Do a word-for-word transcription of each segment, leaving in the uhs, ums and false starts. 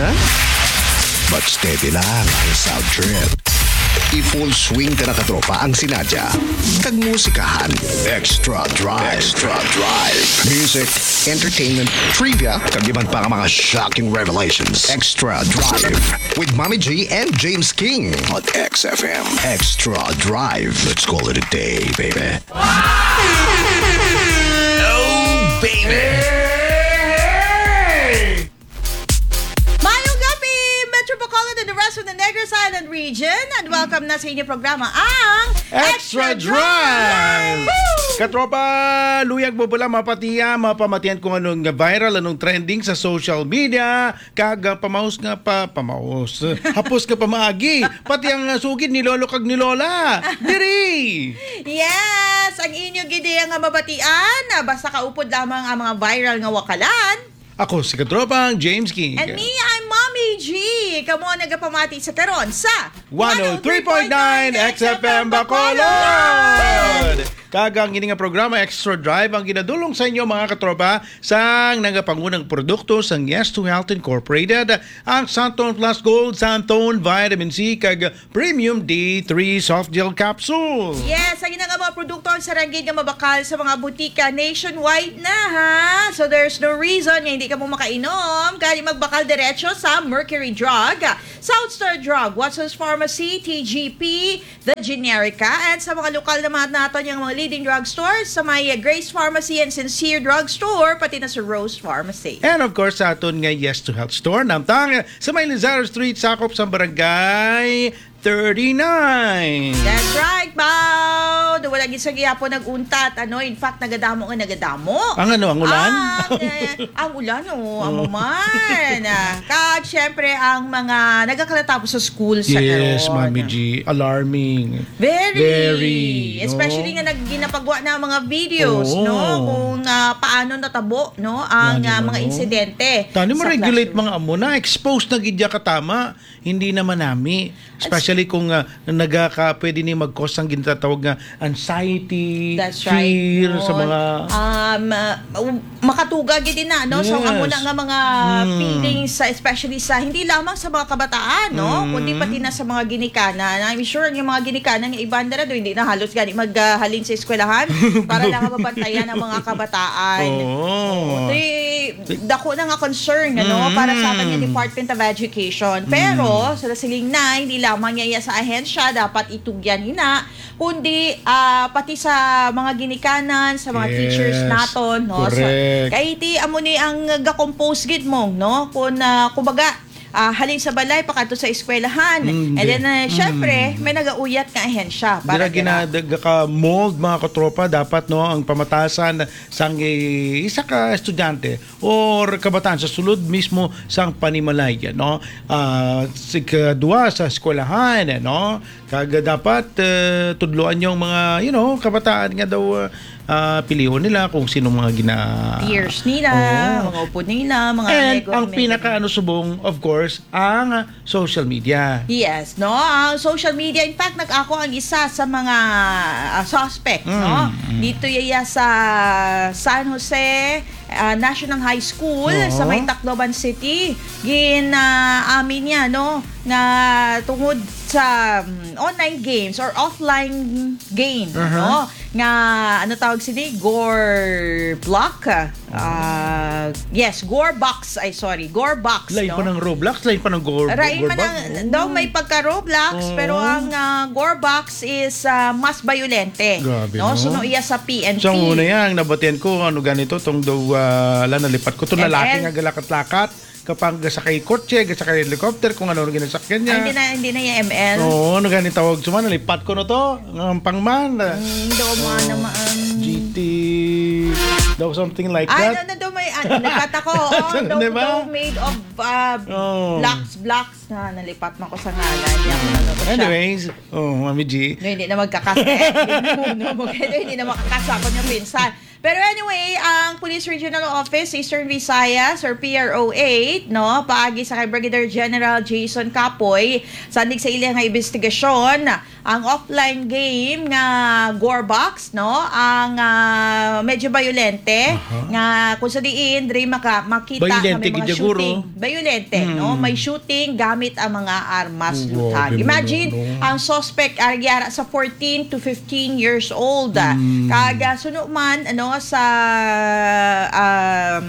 But steady lang ang sound trip. I-full swing ka na katropa ang sinadya. Kag musikahan. Extra Drive. Extra Drive. Music, entertainment, trivia, kag iban pa mga shocking revelations. Extra Drive. With Mommy G and James King on X F M. Extra Drive. Let's call it a day, baby. Oh, baby. And the rest of the Negros Island region, and welcome na sa inyong programa ang Extra Drive! Katropa, luyag mo pala mapatiya, mapamatiyan kung anong viral, anong trending sa social media. Kaga pamaus nga pa, pamaus. Hapos ka pa maagi. Pati ang sugid ni Lolo kag ni Lola. Diri! Yes! Ang inyong gidea nga mabatian. Basta kaupod lamang ang mga viral nga wakalan. Ako si Katropang James King. And me, I'm Mommy G. Kamu nagapamati sa Teron sa one oh three point nine X F M Bacolod. Kagang ini nga programa Extra Drive ang ginadulong sa inyo mga katropa sang nagapangunang produkto sang Yes to Health Incorporated, ang Santone Plus Gold, Santone Vitamin C kag Premium D three Soft Gel Capsule. Yes, ang nga mga produkto ang saranggid nga mabakal sa mga butika nationwide na ha. So there's no reason nga hindi ka mo makainom kaya magbakal diretso sa Mercury Drug, Southstar Drug, Watson's Pharmacy, T G P, The Generica, and sa mga lokal na mga naton yung mga leading drugstores sa may Grace Pharmacy and Sincere Drugstore, pati na sa Rose Pharmacy. And of course, sa aton nga Yes to Health Store, namtang sa may Lazaro Street, sakop sa barangay thirty-nine. That's right, Bao! Wala gisag po nag-untat. Ano, in fact, nagadamo nga nagadamo. Ang ano, ang ulan? Ang, eh, ang ulan, oh. Ang man. Kaya, syempre, ang mga nagkakalatapos sa school sa karon. Yes, Mami G. Alarming. Very. Very. Especially no? nga nagginapagwa na mga videos, oh. no? Kung uh, paano natabo, no? Ang uh, mga insidente. Tani mo regulate classroom. mga amo na. Exposed na gidya katama. Hindi naman nami. Especially kung uh, nagaka, pwede ni mag-cause ang ginatawag nga anxiety, That's fear right, sa mga... Um, uh, makatuga gid na, no? Yes. So, amo na nga mga mm. feelings, sa, especially sa, hindi lamang sa mga kabataan, no? Mm. Kundi pati na sa mga ginikanan. I'm sure yung mga ginikanan, yung ibanda na doon, hindi na halos gani maghalin sa eskwelahan para lang mabantayan ang mga kabataan. Oh. Ito dako na nga concern, ano, mm. para sa atin yung Department of Education. Pero, mm. sa siling na, hindi lamang niya sa ahensya, dapat itugyan ina, kundi uh, pati sa mga ginikanan, sa mga yes. teachers naton, no? Correct. So, kaya iti amo ni ang ga-compose gid mo, no? Kung uh, kumbaga uh, halin sa balay pakato sa eskwelahan. Mm, and then uh, syempre, mm. may nagauyat nga ahensya para dira gina ka mold mga katropa, dapat no ang pamatasan sang eh, isa ka estudyante or kabataan sa sulod mismo sang panimalay, no? Uh, sikadua sa eskwelahan, no? Kaga dapat uh, tudloan yung mga, you know, kabataan nga daw uh, Uh, pilihan nila kung sino mga gina... peers nila, oh. mga upo nila, mga... And ang pinaka-ano subong, of course, ang social media. Yes, no? Ang social media, in fact, nag-ako ang isa sa mga uh, suspect, mm. no? Dito yaya sa San Jose uh, National High School, oh. sa may Tacloban City. Gin uh, amin niya, no? Na tungod sa um, online games or offline game, uh-huh. no? Nga, ano tawag sila? Gore Block. Uh, yes, Gore Box. Ay, sorry. Gore Box, lain no? pa ng Roblox, lain pa ng Gore, Lain Gore pa Box. ng, daw may pagka-Roblox, oh. pero ang uh, Gore Box is uh, mas violente. Grabe, no? no? So, no, iya sa P N P. So, una yan, nabatian ko, ano ganito, itong daw, uh, ala, nalipat ko. Itong lalaki nga galakat-lakat. Kapag gasakay kotse, gasakay helicopter, kung ano ginasakyan niya. Ay, hindi na, hindi na yung M L. Oo, ano ganito tawag suman, nalipat ko na to, ng pangman. Mm, daw mo oh, naman. G T, daw something like Ay, that. Ay, daw may, ano, nalipat ako. Oh, daw, diba? daw made of uh, oh. blocks, blocks na nalipat mo ko sa ngalan. Yan, ano ko siya. Anyways, oh, Mami G. No, hindi na magkakasa. Hindi na makakasa ko niya pinsan. Pero anyway, ang Police Regional Office, Eastern Visayas, or P R O eight, no, paagi sa kay Brigadier General Jason Capoy, sandig sa ilang investigasyon, ang offline game nga Gorebox, no? Ang ah, medyo bayolente nga kung sa diin diri maka makita nga Bayolente may mga gid siguro. shooting. Bayolente, no? May shooting gamit ang mga armas Oh, lutag. grabe mo, Imagine no? ang suspect agyara sa fourteen to fifteen years old. Mm. Kaga suno man ano sa um,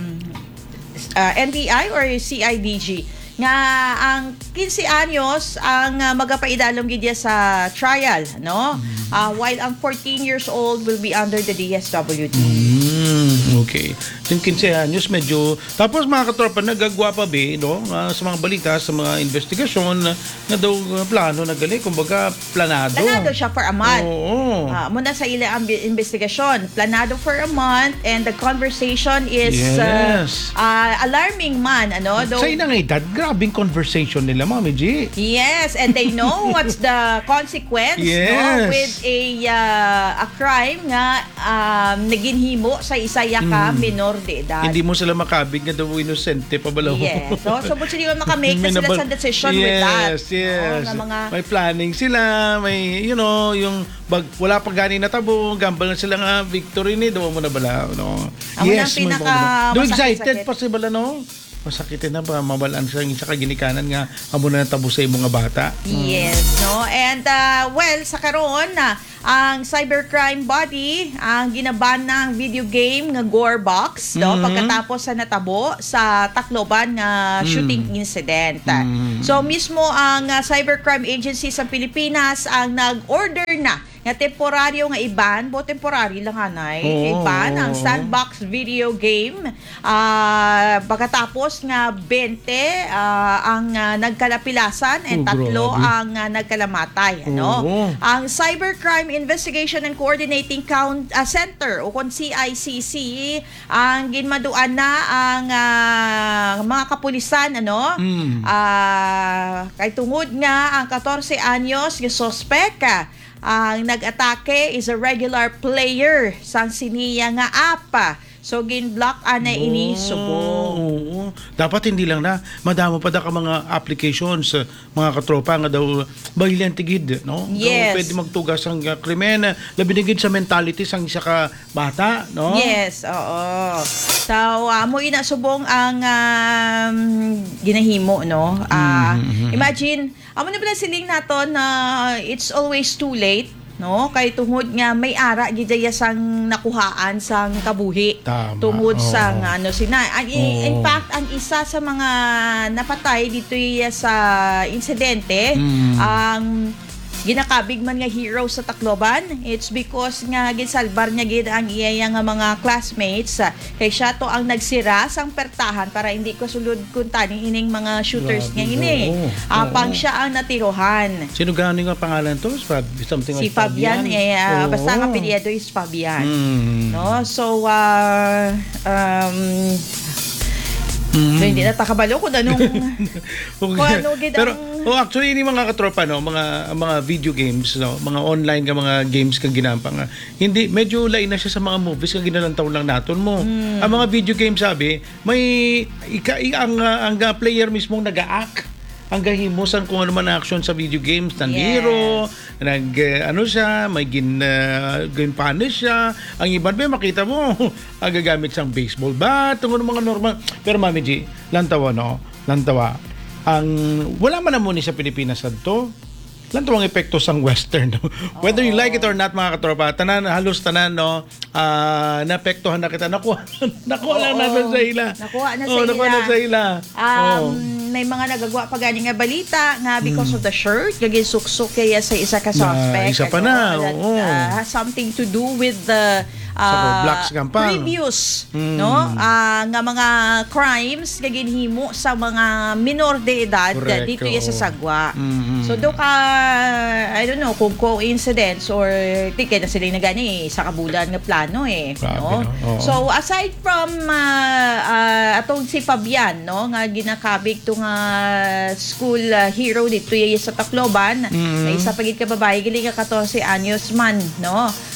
uh, N B I or C I D G nga ang fifteen anyos ang uh, magapaidalom gid ya sa trial, no? Uh, while ang fourteen years old will be under the D S W D. Mm, okay. Yung fifteen anyos medyo tapos mga katropa nagagwa pa be no nga sa mga balita sa mga investigasyon na, na daw uh, plano na gali kumbaga planado. Planado siya for a month. Oo. Ah, muna sa ila ang bi- investigasyon. Planado for a month and the conversation is Yes. uh, uh, alarming man, ano? Though, Sa inang edad, grabing conversation nila, Mami G. yes, and they know what's the consequence no, Yes. with a uh, a crime nga um, naginhimo sa isaya ka minor de edad. Hindi mo sila makabig nga daw inosente pa balaw. Yes. So, so but sila makamake na May sila nabal- sa decision with that. Yes, yes. Oo, nga mga May planning sila, may, you know, yung bag, wala pa gani na tabo, gambal na sila nga victory ni, daw mo na bala, no? Ako na ang may pinaka mga- Do masakit-sakit. excited pa si bala, no? Masakitin na ba, mabalaan siya sa kaginikanan nga, amo na tabo sa mga bata. Yes, no? And, uh, well, sa karon na ang cybercrime body, ang ginaban ng video game nga Gorebox, no? Mhm. Pagkatapos sa natabo sa Tacloban nga shooting incident. So, mismo ang uh, cybercrime agency sa Pilipinas ang nag-order na nga temporaryo nga iban, bo temporary lang anay, Oo. iban ang sandbox video game. Ah, pagkatapos nga twenty ah, ang ah, nagkalapilasan and Oh, tatlo grabe. ang ah, nagkalamatay, ano? Oo. Ang Cybercrime Investigation and Coordinating Count, ah, Center o kung C I C C ang ginmaduan na ang ah, mga kapulisan, ano? Mm. Ah, kay tungod nga ang fourteen anyos nga suspect ah, ang nag-atake is a regular player sang siniya nga apa. So gin-block ana ini subong. Oo. Dapat hindi lang na madamo pa da ka mga applications uh, mga katropa nga daw bahilan tigid no. Yes. Daw pwede magtugas ang uh, krimen labi na gid sa mentality sang isa ka bata no. Yes, oo. So, amo ina subong ang um, ginahimo, no? Ah, imagine, amo na pala siling naton na it's always too late, no? Kay tungod nga may ara gidaya sang nakuhaan sang kabuhi. Tama, Tungod oo. sang ano sina. Ang, Oo. in fact, ang isa sa mga napatay dito iya sa insidente, Mm. ang ginakabig man nga hero sa Tacloban, it's because nga ginsalbar niya gid ang iya nga mga classmates ah, kay siya to ang nagsira sang pertahan para hindi ko sulod kun tani ining mga shooters Grabe, nga ini. oo. Apang Oo. siya ang natirohan. Sino gano nga pangalan to? Fab, something Si like Fabian, eh, ah, Oo. basta ang apelyido is Fabian. Mm. No? So, uh, um, Mm. so, hindi na takabalo kung anong Okay. kung ano gid Pero ang- oh, actually ini mga katropa no, mga mga video games no, mga online ka mga games kang ginampang. ah, Hindi medyo lain na siya sa mga movies kang ginalantaw lang naton mo. Hmm. Ang mga video games sabi, may ika, i- ang ah, ang ah, player mismo nag-act ang gahimusan kung ano man ang action sa video games ng Yes. hero, nag eh, ano siya, may gin uh, gin punish siya. Ang iban ba makita mo, ang gagamit siyang baseball bat, tungkol mga normal. Pero Mami G, lantawa no, lantawa. Ang wala man na mo ni sa Pilipinas adto. Lantawa ang epekto sang western. No? Whether you like it or not mga katropa, tanan halos tanan no, ah naapektuhan na kita. Nakuha nakuha lang Oo. natin sa ila. Nakuha na Oo, sa nakuha ila. na sa ila. Um, Oo. may mga nagagawa pa gani nga balita nga because of the shirt gagin suksok kaya sa isa ka suspect. isa pa na, that, oo. uh, has something to do with the Sa uh, Roblox gampang. previous Mm. no Ah, nga mga crimes nga ginhimo sa mga minor de edad Correct, dito iya sa oo. sagwa. Mm. So do ka I don't know kung coincidence or ticket na sila na gani sa kabulan nga plano eh Grabe, no. no? Oo. So aside from uh, uh, atong si Fabian no nga ginakabig to nga school uh, hero dito iya sa Tacloban, Mm. may isa pagit ka babae gali nga fourteen anyos man no.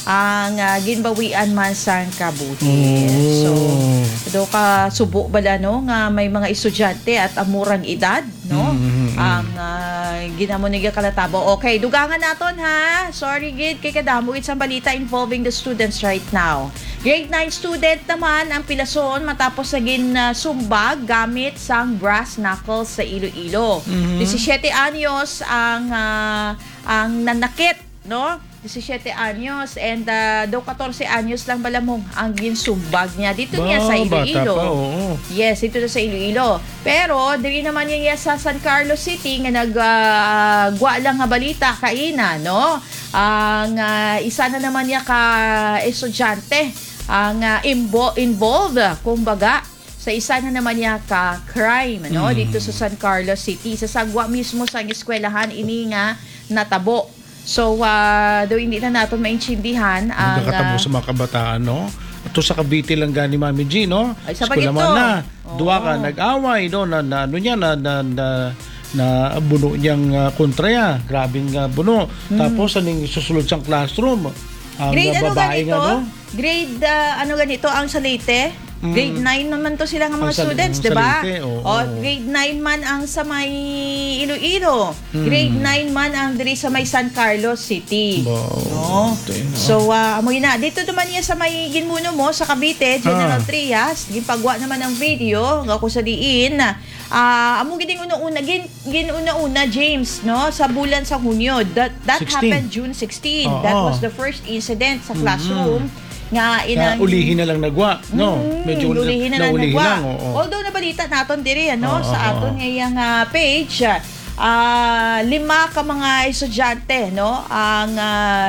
ang uh, ginbawian man sang kabuti. Mm. So do ka subo bala no nga may mga estudyante at amurang edad no Mm. ang uh, ginamo ni kalatabo. Okay, dugangan naton ha. Sorry gid kay kadamo gid sang balita involving the students right now. Grade nine student naman ang pilason matapos sa gin uh, sumbag gamit sang brass knuckles sa Iloilo. Mhm. seventeen anyos ang uh, ang nanakit, no? seventeen anyos and uh, do fourteen anyos lang balamong ang ginsumbag niya dito niya sa Ba, bata Iloilo. pa, oo. Yes, ito na sa Iloilo. Pero diri naman niya sa San Carlos City nga nag uh, gwa lang nga balita kaina, no? Ang uh, isa na naman niya ka estudyante ang uh, imbo- involved kumbaga sa isa na naman niya ka crime, no? Mm. Dito sa San Carlos City sa sagwa mismo sa eskwelahan ini nga natabo. So, uh, do hindi na natin maintindihan ang Nagkakatabo uh, sa mga kabataan, no? Ito sa Cavite lang gani Mami G, no? Ay, sa Eskwela Bagito. man na. Oo. Duwa ka, nag-away, no? Na, na, ano niya, na, na, na, na buno niyang uh, kontra ya. Grabing uh, buno. Tapos, aning susulod sa classroom. Ang grade uh, ano babae ganito? nga, no? Grade uh, ano ganito ang sa Leyte? Grade nine naman to sila ng mga Ang sa- students, ang 'di ba? sa Leyte, oo. O grade nine man ang sa may Iloilo. Mm. Grade nine man ang diri sa may San Carlos City. Wow. No? Ito, no? So, uh, amoy na. Dito naman niya sa may ginmuno mo, sa Cavite, General Ah. Trias. Gipagwa naman ng video, nga ko sa diin. Ah, amo giding una-una, gin, gin una-una, James, no? Sa bulan sa Hunyo. That, that sixteen. happened June sixteenth. That Oo. was the first incident sa classroom. Nga, Kaya inang... ulihin na lang nagwa, no? Mm, Medyo ulihin na lang naulihin nagwa. lang, oo. Although nabalita naton diri ano Oo, sa oo, aton ngayang uh, page, ah lima ka mga estudyante no ang ah,